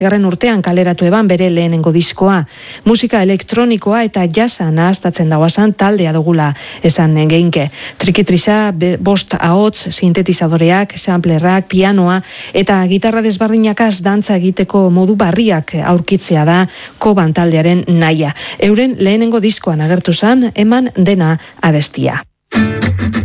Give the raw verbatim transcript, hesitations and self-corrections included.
garren urtean kaleratu eban bere lehenengo diskoa. Musika elektronikoa eta jasa nahaztatzen dauazan taldea dugula esan geinke. Trikitrisa, bost ahots, sintetizadoreak, samplerrak, pianoa eta gitarra desbardinakaz dantza egiteko modu barriak aurkitzea da Koban taldearen naia. Euren lehenengo diskoan agertu zan, eman dena abestia.